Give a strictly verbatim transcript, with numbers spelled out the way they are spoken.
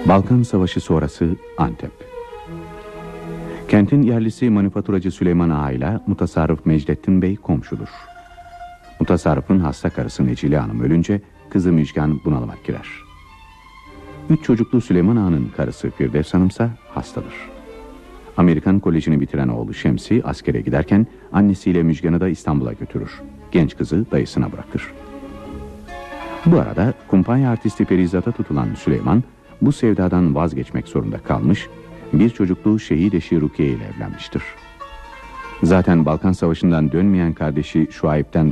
Balkan Savaşı sonrası Antep. Kentin yerlisi manifaturacı Süleyman Ağa ile mutasarrıf Mecdettin Bey komşudur. Mutasarrıfın hasta karısı Necile Hanım ölünce kızı Müjgan bunalıma girer. Üç çocuklu Süleyman Ağa'nın karısı Firdevs Hanımsa hastadır. Amerikan Kolejini bitiren oğlu Şemsi askere giderken annesiyle Müjgan'ı da İstanbul'a götürür. Genç kızı dayısına bırakır. Bu arada kumpanya artisti Perizat'a tutulan Süleyman bu sevdadan vazgeçmek zorunda kalmış, bir çocuklu şehit eşi Rukiye ile evlenmiştir. Zaten Balkan Savaşı'ndan dönmeyen kardeşi Şuayb'den